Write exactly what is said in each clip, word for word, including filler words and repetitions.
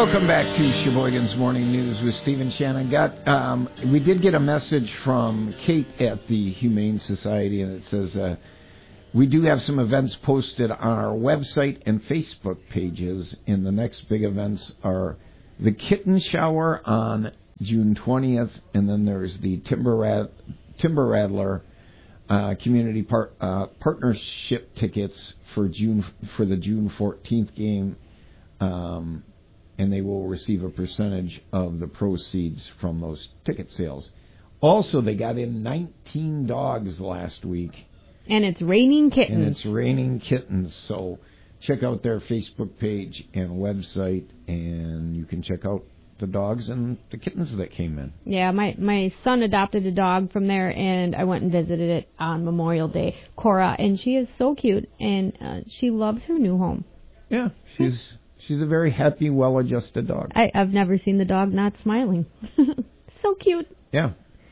Welcome back to Sheboygan's Morning News with Steve and Shannon. Got um, we did get a message from Kate at the Humane Society, and it says uh, we do have some events posted on our website and Facebook pages. And the next big events are the Kitten Shower on June twentieth, and then there's the Timber Rat- Timber Rattler uh, Community par- uh, Partnership tickets for June for the June fourteenth game. Um, and they will receive a percentage of the proceeds from those ticket sales. Also, they got in nineteen dogs last week. And it's raining kittens. And it's raining kittens. So check out their Facebook page and website, and you can check out the dogs and the kittens that came in. Yeah, my, my son adopted a dog from there, and I went and visited it on Memorial Day, Cora, and she is so cute, and uh, she loves her new home. Yeah, she's... She's a very happy, well-adjusted dog. I, I've never seen the dog not smiling. So cute. Yeah.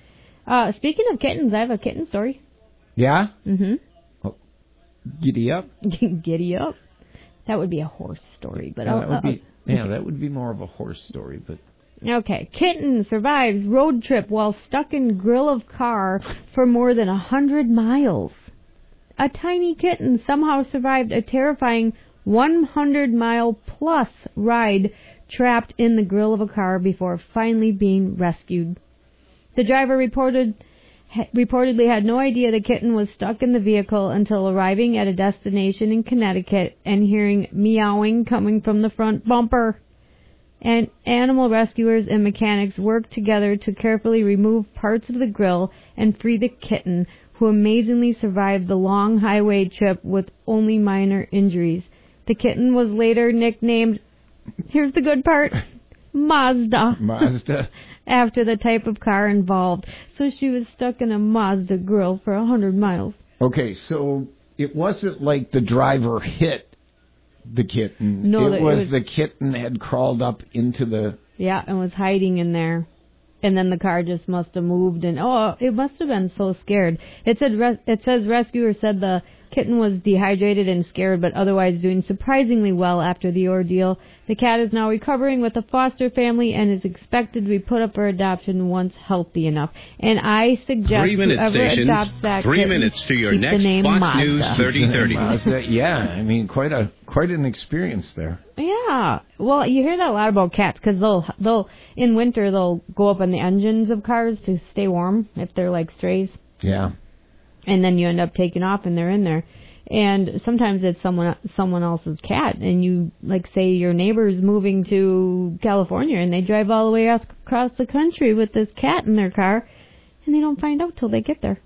Uh, speaking of kittens, I have a kitten story. Yeah? Mm-hmm. Oh, giddy up. Giddy up. That would be a horse story, but yeah, I'll, that would I'll, be yeah, that would be more of a horse story, but. Okay. Kitten survives road trip while stuck in grill of car for more than a hundred miles. A tiny kitten somehow survived a terrifying one hundred mile plus ride trapped in the grill of a car before finally being rescued. The driver reported ha, reportedly had no idea the kitten was stuck in the vehicle until arriving at a destination in Connecticut and hearing meowing coming from the front bumper. And animal rescuers and mechanics worked together to carefully remove parts of the grill and free the kitten, who amazingly survived the long highway trip with only minor injuries. The kitten was later nicknamed, here's the good part, Mazda. Mazda. After the type of car involved. So she was stuck in a Mazda grill for one hundred miles. Okay, so it wasn't like the driver hit the kitten. No, it was, it was the kitten had crawled up into the... Yeah, and was hiding in there. And then the car just must have moved, and oh, it must have been so scared. It said res- it says rescuers said the kitten was dehydrated and scared, but otherwise doing surprisingly well after the ordeal. The cat is now recovering with a foster family and is expected to be put up for adoption once healthy enough. And I suggest three minute whoever stations, adopts that three kitten, minutes to your keep next the name Fox Mazda. News thirty thirty. Mazda, yeah, I mean, quite a quite an experience there. Yeah, well, you hear that a lot about cats because they'll they'll in winter they'll go up on the engines of cars to stay warm if they're like strays. Yeah. And then you end up taking off and they're in there. And sometimes it's someone someone else's cat, and you, like, say your neighbor's moving to California, and they drive all the way across the country with this cat in their car, and they don't find out till they get there.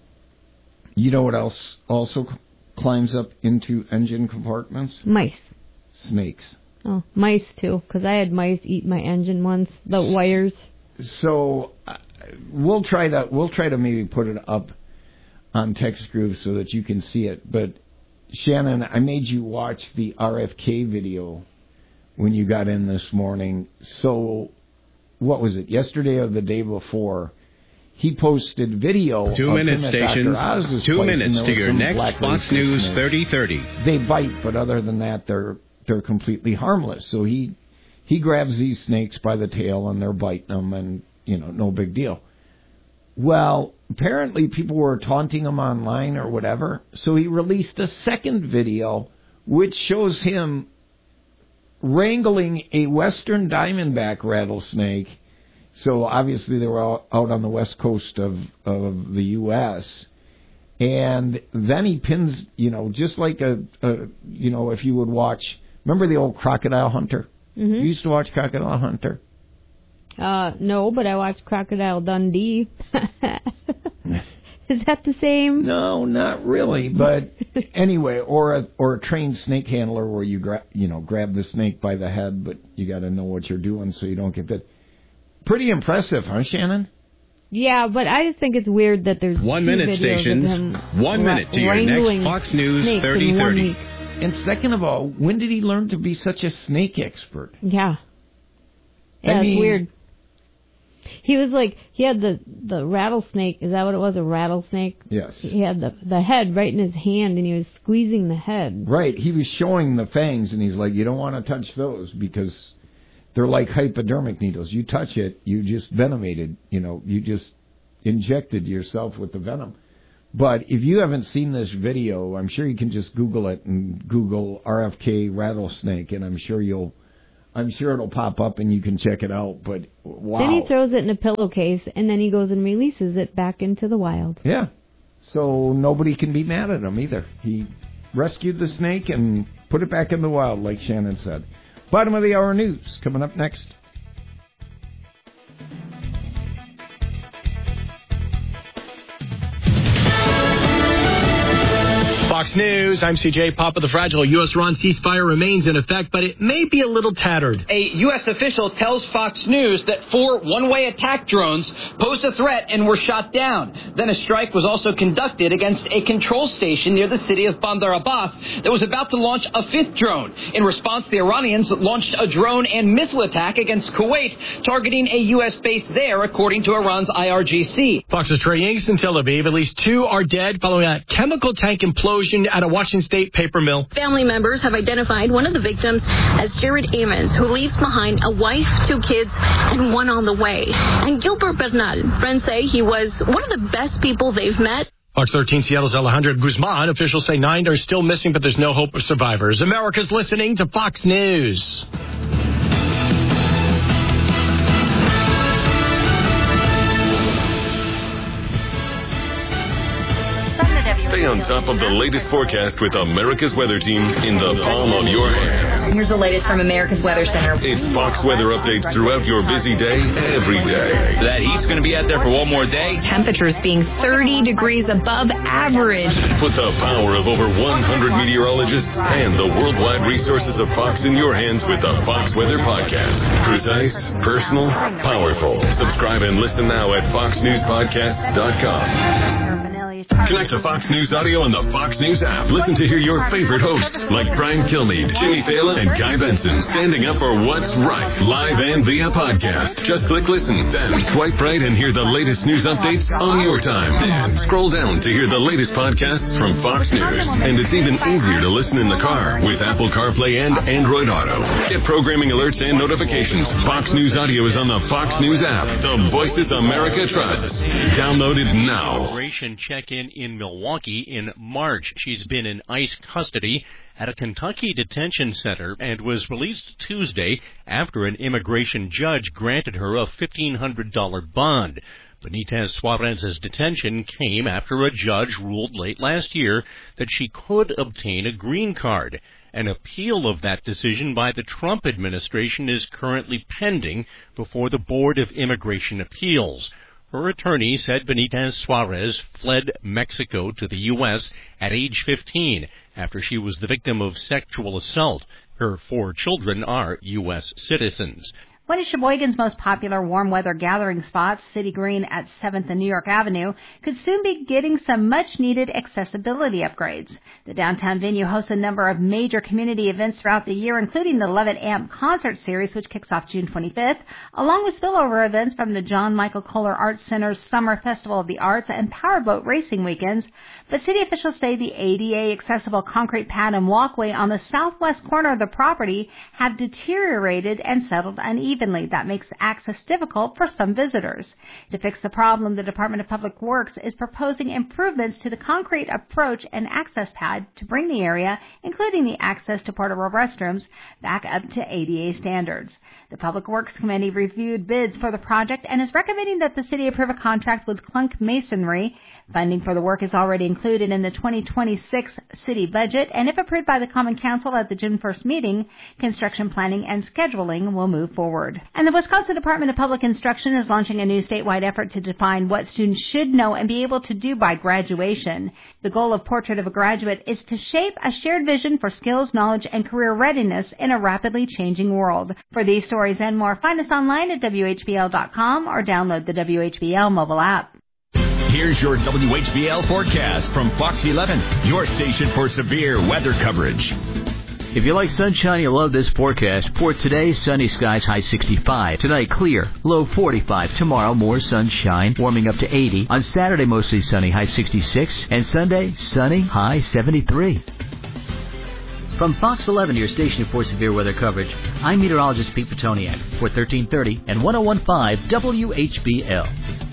You know what else also climbs up into engine compartments? Mice. Snakes. Oh, mice, too, because I had mice eat my engine once, the wires. So uh, we'll try to we'll try to maybe put it up on Text Groove so that you can see it. But Shannon, I made you watch the R F K video when you got in this morning. So what was it? Yesterday or the day before? He posted video. Two of minute him at stations. Doctor Oz's Two place, minutes and to there your was some next black Fox racist News snakes. thirty thirty. They bite, but other than that, they're they're completely harmless. So he he grabs these snakes by the tail and they're biting them, and you know, no big deal. Well, apparently people were taunting him online or whatever, so he released a second video which shows him wrangling a western diamondback rattlesnake. So obviously they were out on the west coast of, of the U S And then he pins, you know, just like a, a you know, if you would watch, remember the old Crocodile Hunter? Mm-hmm. You used to watch Crocodile Hunter? Uh, no, but I watched Crocodile Dundee. Is that the same? No, not really. But anyway, or a or a trained snake handler where you gra- you know grab the snake by the head, but you got to know what you're doing so you don't get bit. Pretty impressive, huh, Shannon? Yeah, but I just think it's weird that there's one two minute videos stations. of him One ra- minute to your next Fox News thirty thirty. And second of all, when did he learn to be such a snake expert? Yeah. Yeah, I mean, it's weird. He was like, he had the, the rattlesnake. Is that what it was, a rattlesnake? Yes. He had the, the head right in his hand, and he was squeezing the head. Right. He was showing the fangs, and he's like, you don't want to touch those because They're like hypodermic needles. You touch it, you just venomated, you know, you just injected yourself with the venom. But if you haven't seen this video, I'm sure you can just Google it and Google R F K rattlesnake, and I'm sure you'll, I'm sure it'll pop up and you can check it out. But wow. Then he throws it in a pillowcase, and then he goes and releases it back into the wild. Yeah. So nobody can be mad at him either. He rescued the snake and put it back in the wild, like Shannon said. Bottom of the hour news coming up next. Fox News, I'm C J Papa the Fragile. U S-Iran ceasefire remains in effect, but it may be a little tattered. A U S official tells Fox News that four one-way attack drones posed a threat and were shot down. Then a strike was also conducted against a control station near the city of Bandar Abbas that was about to launch a fifth drone. In response, the Iranians launched a drone and missile attack against Kuwait, targeting a U S base there, according to Iran's I R G C. Fox's Trey Yanks in Tel Aviv. At least two are dead following a chemical tank implosion at a Washington State paper mill. Family members have identified one of the victims as Jared Amons, who leaves behind a wife, two kids, and one on the way. And Gilbert Bernal, friends say he was one of the best people they've met. Fox thirteen Seattle's Alejandro Guzman. Officials say nine are still missing, but there's no hope of survivors. America's listening to Fox News. Stay on top of the latest forecast with America's Weather Team in the palm of your hand. Here's the latest from America's Weather Center. It's Fox weather updates throughout your busy day, every day. That heat's going to be out there for one more day. Temperatures being thirty degrees above average. Put the power of over one hundred meteorologists and the worldwide resources of Fox in your hands with the Fox Weather Podcast. Precise, personal, powerful. Subscribe and listen now at fox news podcasts dot com. Connect to Fox News Audio on the Fox News app. Listen to hear your favorite hosts like Brian Kilmeade, Jimmy Fallon, and Guy Benson standing up for what's right, live and via podcast. Just click listen, then swipe right and hear the latest news updates on your time. And scroll down to hear the latest podcasts from Fox News. And it's even easier to listen in the car with Apple CarPlay and Android Auto. Get programming alerts and notifications. Fox News Audio is on the Fox News app. The voices America trusts. Download it now. Immigration check-in in Milwaukee in March. She's been in ICE custody at a Kentucky detention center and was released Tuesday after an immigration judge granted her a fifteen hundred dollars bond. Benitez Suarez's detention came after a judge ruled late last year that she could obtain a green card. An appeal of that decision by the Trump administration is currently pending before the Board of Immigration Appeals. Her attorney said Benitez Suarez fled Mexico to the U S at age fifteen after she was the victim of sexual assault. Her four children are U S citizens. One of Sheboygan's most popular warm weather gathering spots, City Green at seventh and New York Avenue, could soon be getting some much-needed accessibility upgrades. The downtown venue hosts a number of major community events throughout the year, including the Love It Amp concert series, which kicks off June twenty-fifth, along with spillover events from the John Michael Kohler Arts Center's Summer Festival of the Arts and Powerboat Racing weekends. But city officials say the A D A-accessible concrete pad and walkway on the southwest corner of the property have deteriorated and settled unevenly. That makes access difficult for some visitors. To fix the problem, the Department of Public Works is proposing improvements to the concrete approach and access pad to bring the area, including the access to portable restrooms, back up to A D A standards. The Public Works Committee reviewed bids for the project and is recommending that the city approve a contract with Clunk Masonry. Funding for the work is already included in the twenty twenty-six city budget, and if approved by the Common Council at the June first meeting, construction planning and scheduling will move forward. And the Wisconsin Department of Public Instruction is launching a new statewide effort to define what students should know and be able to do by graduation. The goal of Portrait of a Graduate is to shape a shared vision for skills, knowledge, and career readiness in a rapidly changing world. For these stories and more, find us online at W H B L dot com or download the W H B L mobile app. Here's your W H B L forecast from Fox eleven, your station for severe weather coverage. If you like sunshine, you'll love this forecast. For today, sunny skies, high sixty-five. Tonight, clear, low forty-five. Tomorrow, more sunshine, warming up to eighty. On Saturday, mostly sunny, high sixty-six. And Sunday, sunny, high seventy-three. From Fox eleven, your station for severe weather coverage, I'm meteorologist Pete Petoniak for thirteen thirty and one oh one point five W H B L.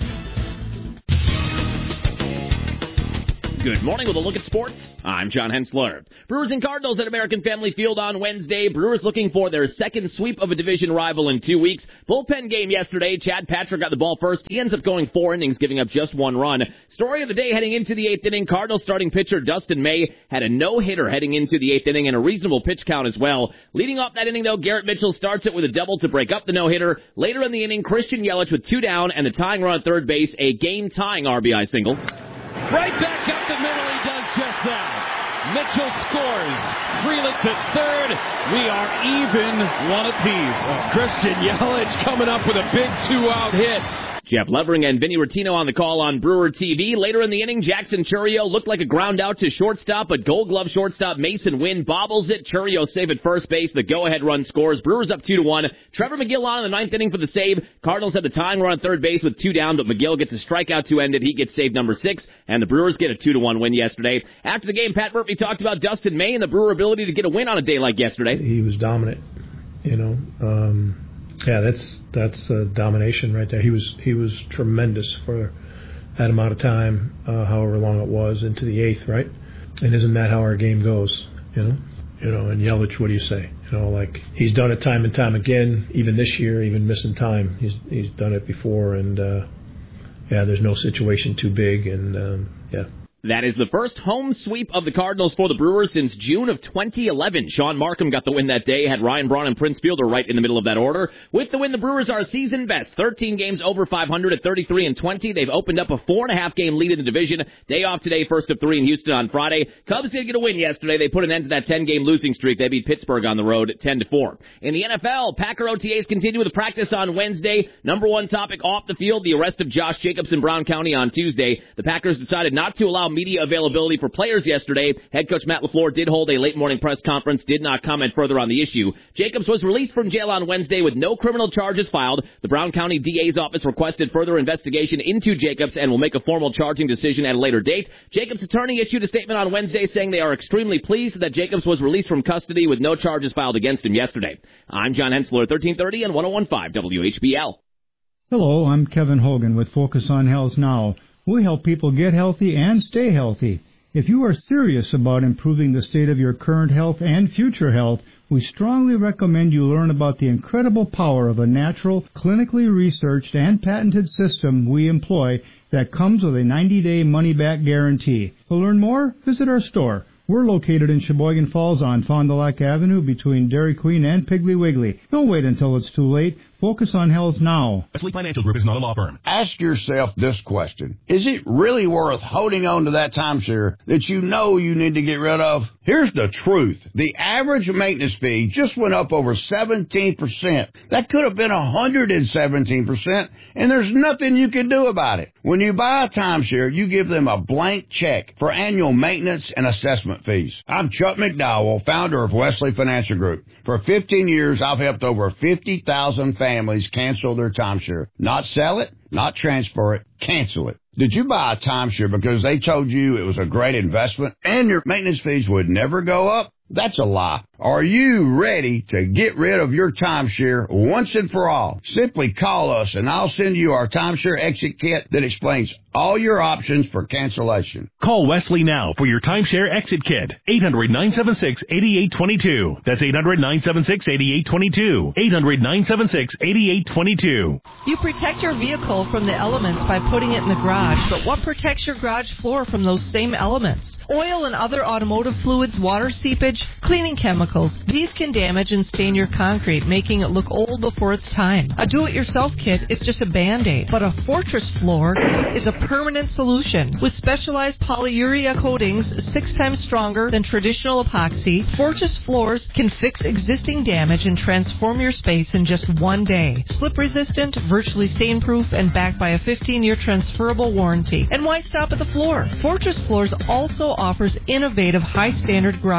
Good morning with a look at sports. I'm John Hensler. Brewers and Cardinals at American Family Field on Wednesday. Brewers looking for their second sweep of a division rival in two weeks. Bullpen game yesterday. Chad Patrick got the ball first. He ends up going four innings, giving up just one run. Story of the day heading into the eighth inning. Cardinals starting pitcher Dustin May had a no-hitter heading into the eighth inning and a reasonable pitch count as well. Leading off that inning, though, Garrett Mitchell starts it with a double to break up the no-hitter. Later in the inning, Christian Yelich with two down and the tying run at third base, a game-tying R B I single. Right back up the middle, he does just that. Mitchell scores. Freeland to third. We are even one apiece. Christian Yelich coming up with a big two-out hit. Jeff Levering and Vinny Rottino on the call on Brewer T V. Later in the inning, Jackson Chourio looked like a ground out to shortstop, but Gold Glove shortstop Mason Wynn bobbles it. Chourio save at first base. The go-ahead run scores. Brewers up two to one. Trevor McGill on in the ninth inning for the save. Cardinals had the tying run at third base with two down, but McGill gets a strikeout to end it. He gets save number six, and the Brewers get a two to one win yesterday. After the game, Pat Murphy talked about Dustin May and the Brewer ability to get a win on a day like yesterday. He was dominant, you know. Um, yeah, that's that's uh, domination right there. He was he was tremendous for that amount of time, uh, however long it was, into the eighth, right? And isn't that how our game goes, you know? You know, and Yelich, what do you say? You know, like, he's done it time and time again, even this year, even missing time. He's he's done it before, and, uh, yeah, there's no situation too big, and, um, yeah. That is the first home sweep of the Cardinals for the Brewers since June of twenty eleven. Sean Markham got the win that day, had Ryan Braun and Prince Fielder right in the middle of that order. With the win, the Brewers are season best. thirteen games over five hundred at thirty-three and twenty. They've opened up a four and a half game lead in the division. Day off today, first of three in Houston on Friday. Cubs did get a win yesterday. They put an end to that ten game losing streak. They beat Pittsburgh on the road ten to four. In the N F L, Packer O T As continue with practice on Wednesday. Number one topic off the field, the arrest of Josh Jacobs in Brown County on Tuesday. The Packers decided not to allow media availability for players yesterday. Head coach Matt LaFleur did hold a late morning press conference, did not comment further on the issue. Jacobs was released from jail on Wednesday with no criminal charges filed. The Brown County D A's office requested further investigation into Jacobs and will make a formal charging decision at a later date. Jacobs' attorney issued a statement on Wednesday saying they are extremely pleased that Jacobs was released from custody with no charges filed against him yesterday. I'm John Hensler, thirteen thirty and one oh one point five W H B L. Hello, I'm Kevin Hogan with Focus on Health Now. We help people get healthy and stay healthy. If you are serious about improving the state of your current health and future health, we strongly recommend you learn about the incredible power of a natural, clinically researched and patented system we employ that comes with a ninety day money-back guarantee. To learn more, visit our store. We're located in Sheboygan Falls on Fond du Lac Avenue between Dairy Queen and Piggly Wiggly. Don't wait until it's too late. Focus on health now. Wesley Financial Group is not a law firm. Ask yourself this question. Is it really worth holding on to that timeshare that you know you need to get rid of? Here's the truth. The average maintenance fee just went up over seventeen percent. That could have been one hundred seventeen percent, and there's nothing you can do about it. When you buy a timeshare, you give them a blank check for annual maintenance and assessment fees. I'm Chuck McDowell, founder of Wesley Financial Group. For fifteen years, I've helped over fifty thousand families cancel their timeshare. Not sell it, not transfer it, cancel it. Did you buy a timeshare because they told you it was a great investment and your maintenance fees would never go up? That's a lie. Are you ready to get rid of your timeshare once and for all? Simply call us and I'll send you our timeshare exit kit that explains all your options for cancellation. Call Wesley now for your timeshare exit kit. eight hundred nine seven six eight eight two two. That's eight hundred nine seven six eight eight two two. eight hundred nine seven six eight eight two two. You protect your vehicle from the elements by putting it in the garage, but what protects your garage floor from those same elements? Oil and other automotive fluids, water seepage, cleaning chemicals. These can damage and stain your concrete, making it look old before its time. A do-it-yourself kit is just a Band-Aid, but a Fortress floor is a permanent solution. With specialized polyurea coatings six times stronger than traditional epoxy, Fortress floors can fix existing damage and transform your space in just one day. Slip-resistant, virtually stain-proof, and backed by a fifteen year transferable warranty. And why stop at the floor? Fortress Floors also offers innovative high-standard garage cabinets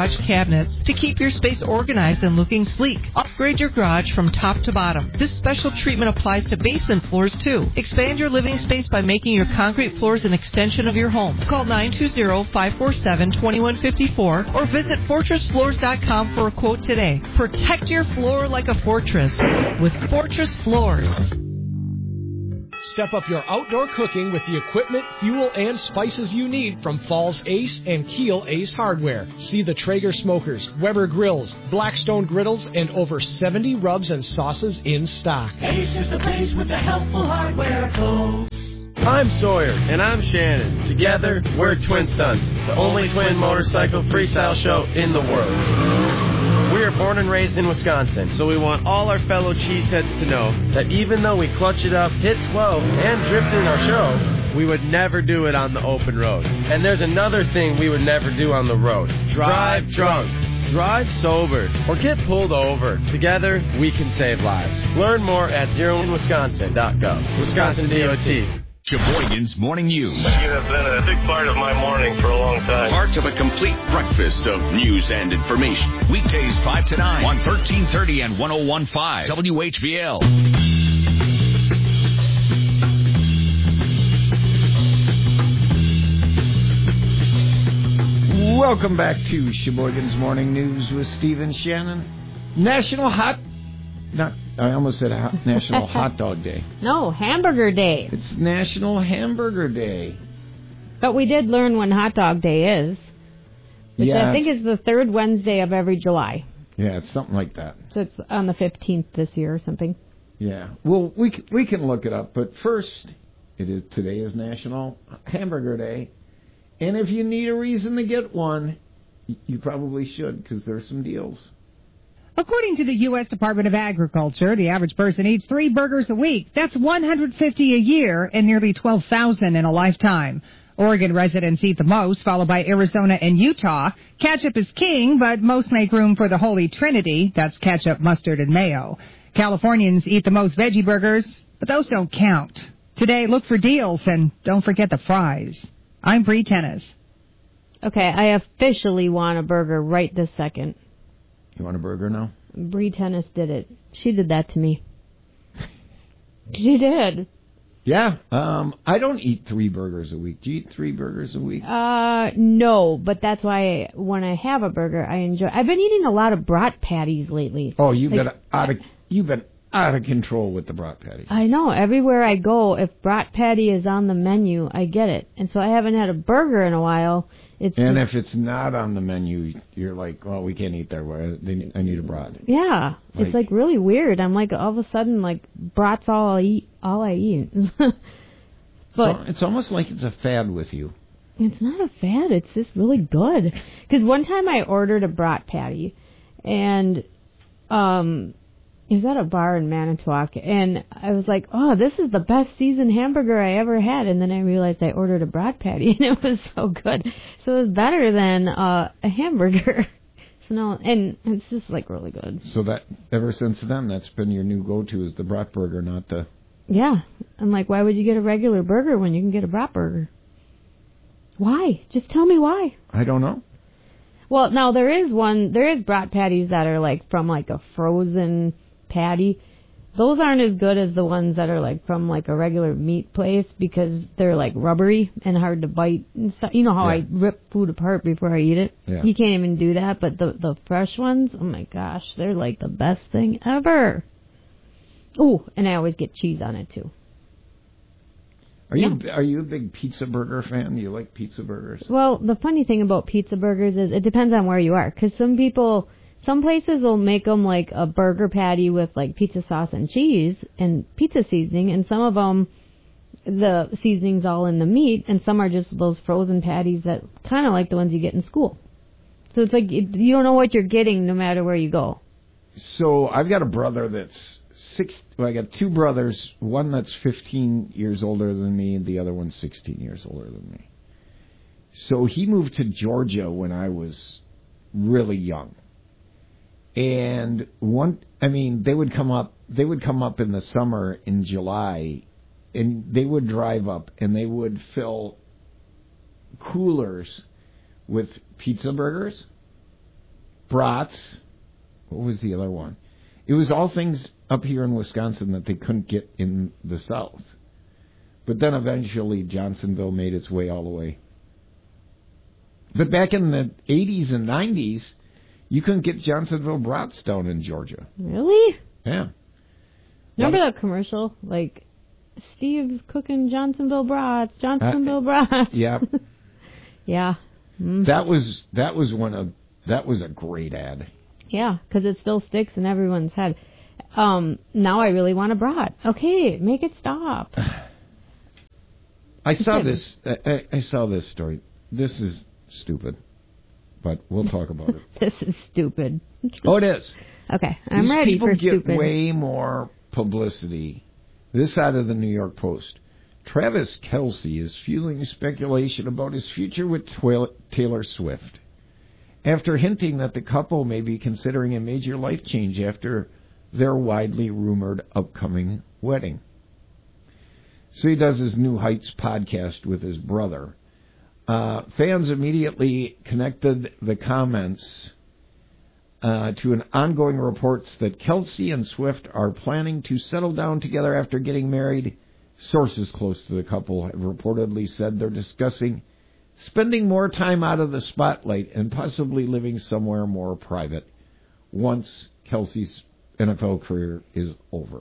cabinets to keep your space organized and looking sleek. Upgrade your garage from top to bottom. This special treatment applies to basement floors too. Expand your living space by making your concrete floors an extension of your home. Call nine two zero, five four seven, two one five four or visit fortress floors dot com for a quote today. Protect your floor like a fortress with Fortress Floors. Step up your outdoor cooking with the equipment, fuel, and spices you need from Falls Ace and Keel Ace Hardware. See the Traeger smokers, Weber grills, Blackstone griddles, and over seventy rubs and sauces in stock. Ace is the place with the helpful hardware tools. I'm Sawyer, and I'm Shannon. Together, we're Twin Stunts, the only twin motorcycle freestyle show in the world. We are born and raised in Wisconsin, so we want all our fellow cheeseheads to know that even though we clutch it up, hit twelve, and drift in our show, we would never do it on the open road. And there's another thing we would never do on the road. Drive drunk. Drive sober. Or get pulled over. Together, we can save lives. Learn more at zero in wisconsin dot gov. Wisconsin D O T. Sheboygan's Morning News. You have been a big part of my morning for a long time. Part of a complete breakfast of news and information. Weekdays five to nine on thirteen thirty and one oh one point five W H B L. Welcome back to Sheboygan's Morning News with Stephen Shannon. National Hot... Not, I almost said hot, National Hot Dog Day. No, Hamburger Day. It's National Hamburger Day. But we did learn when Hot Dog Day is. Which yeah, I think is the third Wednesday of every July. Yeah, it's something like that. So it's on the fifteenth this year or something. Yeah. Well, we can, we can look it up. But first, it is today is National Hamburger Day. And if you need a reason to get one, you probably should, because there's some deals. According to the U S Department of Agriculture, the average person eats three burgers a week. That's one hundred fifty a year and nearly twelve thousand in a lifetime. Oregon residents eat the most, followed by Arizona and Utah. Ketchup is king, but most make room for the Holy Trinity. That's ketchup, mustard, and mayo. Californians eat the most veggie burgers, but those don't count. Today, look for deals, and don't forget the fries. I'm Bree Tennis. Okay, I officially want a burger right this second. You want a burger now? Bree Tennis did it. She did that to me. She did. Yeah. Um, I don't eat three burgers a week. Do you eat three burgers a week? Uh, no, but that's why when I have a burger, I enjoy. I've been eating a lot of brat patties lately. Oh, you've like, been out of you've been out of control with the brat patty. I know. Everywhere I go, if brat patty is on the menu, I get it. And so I haven't had a burger in a while. It's and if it's not on the menu, you're like, well, we can't eat there. I need a brat. Yeah, like, it's like really weird. I'm like, all of a sudden, like, brat's all I eat. All I eat. But well, it's almost like it's a fad with you. It's not a fad. It's just really good. Because one time I ordered a brat patty, and um, it was at a bar in Manitowoc, and I was like, oh, this is the best seasoned hamburger I ever had. And then I realized I ordered a brat patty, and it was so good. So it was better than uh, a hamburger. So no, and it's just like really good. So that ever since then, that's been your new go-to is the brat burger, not the... Yeah. I'm like, why would you get a regular burger when you can get a brat burger? Why? Just tell me why. I don't know. Well, now there is one, there is brat patties that are like from like a frozen patty. Those aren't as good as the ones that are like from like a regular meat place because they're like rubbery and hard to bite and stuff. You know how yeah. I rip food apart before I eat it? Yeah. You can't even do that, but the the fresh ones, oh my gosh, they're like the best thing ever. Ooh, and I always get cheese on it too. Are you yeah. are you a big pizza burger fan? Do you like pizza burgers? Well, the funny thing about pizza burgers is it depends on where you are, because some people, some places will make them like a burger patty with like pizza sauce and cheese and pizza seasoning, and some of them, the seasoning's all in the meat, and some are just those frozen patties that kind of like the ones you get in school. So it's like you don't know what you're getting no matter where you go. So I've got a brother that's six. Well, I got two brothers. One that's fifteen years older than me, and the other one's sixteen years older than me. So he moved to Georgia when I was really young. And one, I mean, they would come up. They would come up in the summer in July, and they would drive up, and they would fill coolers with pizza burgers. brats. What was the other one? It was all things up here in Wisconsin that they couldn't get in the South. But then eventually Johnsonville made its way all the way. But back in the eighties and nineties, you couldn't get Johnsonville brats down in Georgia. Really? Yeah. Remember that commercial? Like, Steve's cooking Johnsonville brats, Johnsonville uh, brats. Yeah. yeah. Mm. That was that was one of that was a great ad. Yeah, because it still sticks in everyone's head. Um, now I really want a brat. Okay, make it stop. I saw this. I, I saw this story. This is stupid, but we'll talk about it. This is stupid. Oh, it is. Okay, I'm These ready people for get stupid. way more publicity. This out of the New York Post. Travis Kelce is fueling speculation about his future with Taylor Swift, after hinting that the couple may be considering a major life change after their widely rumored upcoming wedding. So he does his New Heights podcast with his brother. Uh, fans immediately connected the comments uh, to an ongoing reports that Kelce and Swift are planning to settle down together after getting married. Sources close to the couple have reportedly said they're discussing spending more time out of the spotlight and possibly living somewhere more private once Kelce's N F L career is over.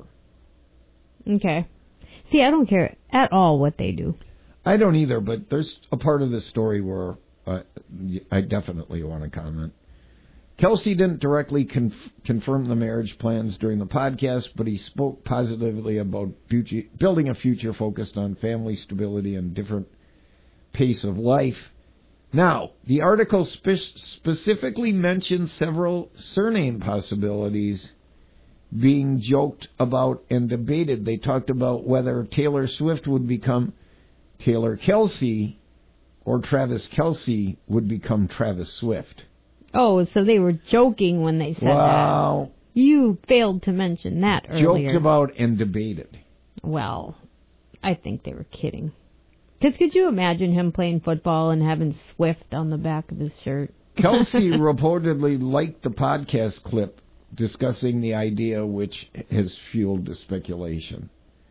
Okay. See, I don't care at all what they do. I don't either, but there's a part of this story where uh, I definitely want to comment. Kelce didn't directly conf- confirm the marriage plans during the podcast, but he spoke positively about future, building a future focused on family stability and different pace of life. Now, the article spe- specifically mentioned several surname possibilities being joked about and debated. They talked about whether Taylor Swift would become Taylor Kelce or Travis Kelce would become Travis Swift. Oh, so they were joking when they said well, that. You failed to mention that earlier. Joked about and debated. Well, I think they were kidding. Because could you imagine him playing football and having Swift on the back of his shirt? Kelce reportedly liked the podcast clip discussing the idea, which has fueled the speculation.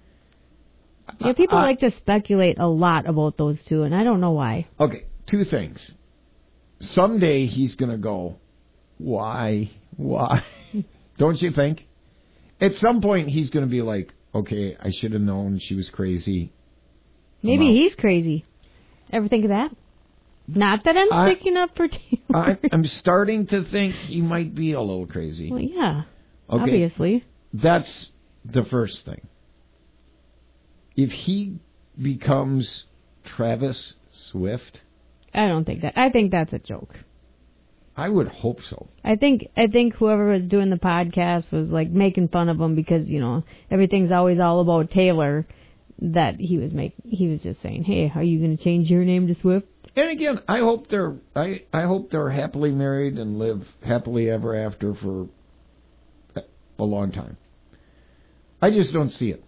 Yeah, people I, like to speculate a lot about those two, and I don't know why. Okay, two things. Someday he's going to go, why? Why? Don't you think? At some point he's going to be like, okay, I should have known she was crazy. Maybe he's crazy. Ever think of that? Not that I'm I, sticking up for Taylor. I, I'm starting to think he might be a little crazy. Well, yeah, okay. Obviously. That's the first thing. If he becomes Travis Swift, I don't think that. I think that's a joke. I would hope so. I think I think whoever was doing the podcast was like making fun of him because, you know, everything's always all about Taylor. That he was make he was just saying, hey, are you going to change your name to Swift? And again, I hope they're I, I hope they're happily married and live happily ever after for a long time. I just don't see it.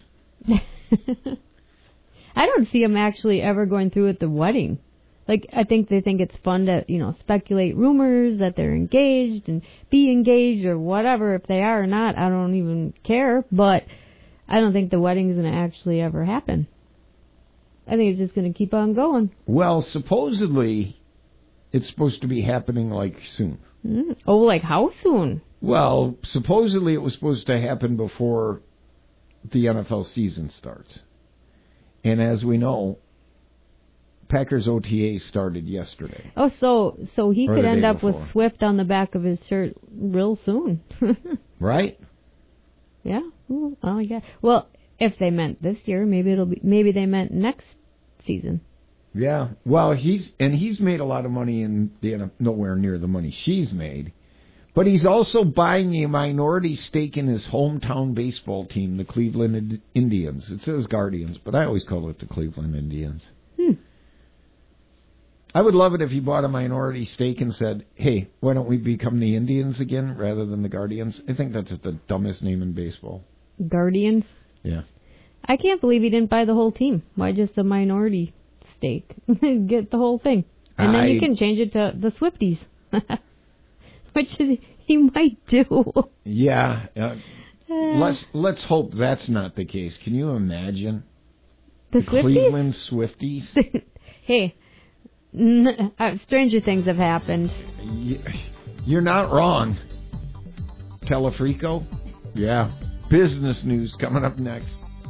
I don't see them actually ever going through with the wedding. Like, I think they think it's fun to, you know, speculate rumors that they're engaged and be engaged or whatever. If they are or not, I don't even care. But I don't think the wedding's going to actually ever happen. I think it's just going to keep on going. Well, supposedly, it's supposed to be happening, like, soon. Mm. Oh, like how soon? Well, supposedly it was supposed to happen before the N F L season starts. And as we know, Packers O T A started yesterday. Oh, so so he Or could the end day up before. with Swift on the back of his shirt real soon. Right? Yeah. Ooh, oh yeah. Well, if they meant this year, maybe it'll be. Maybe they meant next season. Yeah. Well, he's and he's made a lot of money in the N F L, nowhere near the money she's made. But he's also buying a minority stake in his hometown baseball team, the Cleveland Indians. It says Guardians, but I always call it the Cleveland Indians. Hmm. I would love it if he bought a minority stake and said, hey, why don't we become the Indians again rather than the Guardians? I think that's the dumbest name in baseball. Guardians? Yeah. I can't believe he didn't buy the whole team. Why just a minority stake? Get the whole thing. And then I, you can change it to the Swifties. much as he might do. Yeah. Uh, let's let's hope that's not the case. Can you imagine the, the Swifties? Cleveland Swifties? Hey, n- uh, stranger things have happened. You're not wrong. Telefrico? Yeah. Business news coming up next.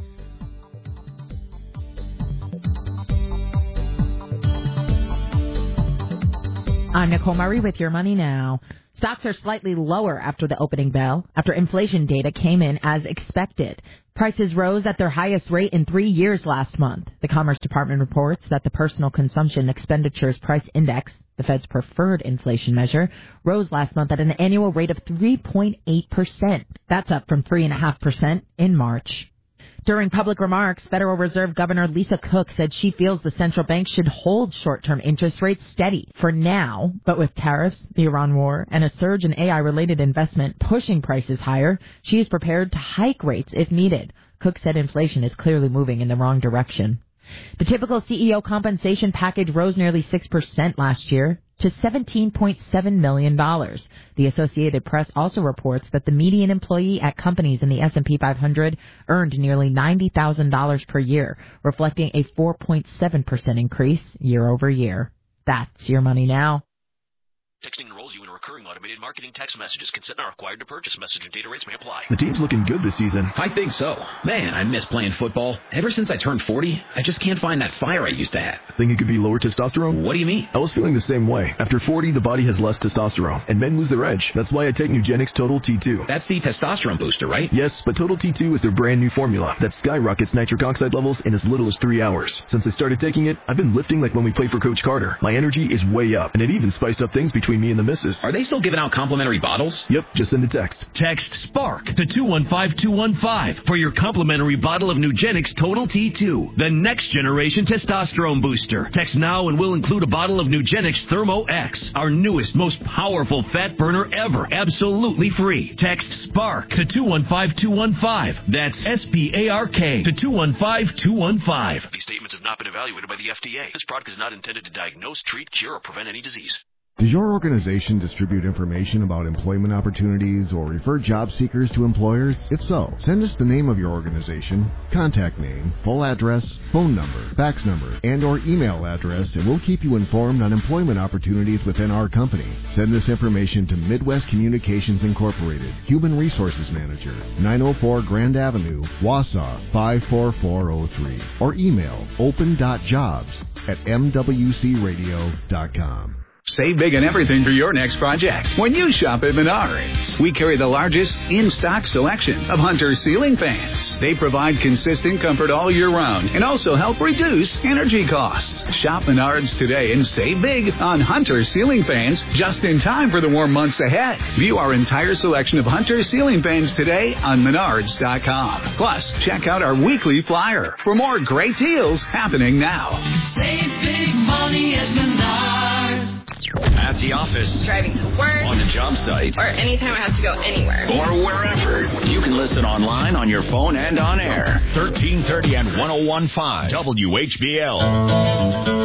I'm Nicole Murray with Your Money Now. Stocks are slightly lower after the opening bell, after inflation data came in as expected. Prices rose at their highest rate in three years last month. The Commerce Department reports that the Personal Consumption Expenditures Price Index, the Fed's preferred inflation measure, rose last month at an annual rate of three point eight percent. That's up from three point five percent in March. During public remarks, Federal Reserve Governor Lisa Cook said she feels the central bank should hold short-term interest rates steady for now, but with tariffs, the Iran war, and a surge in A I-related investment pushing prices higher, she is prepared to hike rates if needed. Cook said inflation is clearly moving in the wrong direction. The typical C E O compensation package rose nearly six percent last year to seventeen point seven million dollars. The Associated Press also reports that the median employee at companies in the S and P five hundred earned nearly ninety thousand dollars per year, reflecting a four point seven percent increase year over year. That's Your Money Now. Texting enrolls you in recurring automated marketing text messages. Consent not required to purchase. Message and data rates may apply. The team's looking good this season. I think so. Man, I miss playing football. Ever since I turned forty, I just can't find that fire I used to have. Think it could be lower testosterone? What do you mean? I was feeling the same way. After forty, the body has less testosterone, and men lose their edge. That's why I take Nugenix Total T two. That's the testosterone booster, right? Yes, but Total T two is their brand new formula that skyrockets nitric oxide levels in as little as three hours. Since I started taking it, I've been lifting like when we played for Coach Carter. My energy is way up, and it even spiced up things between me and the missus. Are they still giving out complimentary bottles? Yep, just send a text. Text SPARK to two one five two one five for your complimentary bottle of Nugenix Total T two, the next generation testosterone booster. Text now and we'll include a bottle of Nugenix Thermo X, our newest, most powerful fat burner ever, absolutely free. Text SPARK to two one five two one five. That's S P A R K to two one five two one five. These statements have not been evaluated by the F D A. This product is not intended to diagnose, treat, cure, or prevent any disease. Does your organization distribute information about employment opportunities or refer job seekers to employers? If so, send us the name of your organization, contact name, full address, phone number, fax number, and or email address, and we'll keep you informed on employment opportunities within our company. Send this information to Midwest Communications Incorporated, Human Resources Manager, nine oh four Grand Avenue, Wausau, five four four oh three, or email open dot jobs at m w c radio dot com. Save big on everything for your next project when you shop at Menards. We carry the largest in-stock selection of Hunter ceiling fans. They provide consistent comfort all year round and also help reduce energy costs. Shop Menards today and save big on Hunter ceiling fans just in time for the warm months ahead. View our entire selection of Hunter ceiling fans today on menards dot com. Plus, check out our weekly flyer for more great deals happening now. Save big money at Menards. At the office, driving to work, on the job site, or anytime I have to go anywhere, or wherever. You can listen online, on your phone, and on air. thirteen thirty and one oh one point five W H B L.